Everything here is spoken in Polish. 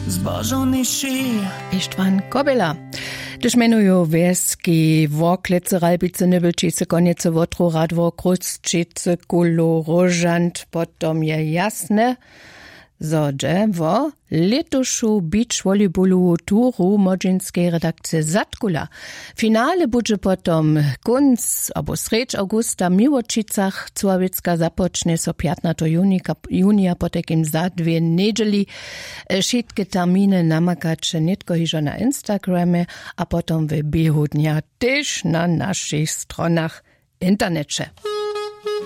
zbożony szy. Istvan Kobela. Gdyż menują wieski, woklice, ralbice, nybelčice, koniece, wotru, radwo, kruszčice, kulu, rožant, potom je jasne, że wo letuszu beach volleyballu turu modzinskiej redakcji Zatkula. Finale będzie potom kunc albo sredź augusta w Miłočicach. Cławiecka zapocznie so 15 junia po takim za 2 niedzieli. Wszystkie terminy namakacie nie tylko na Instagramie, a potom w biehu dnia też na naszych stronach internecie.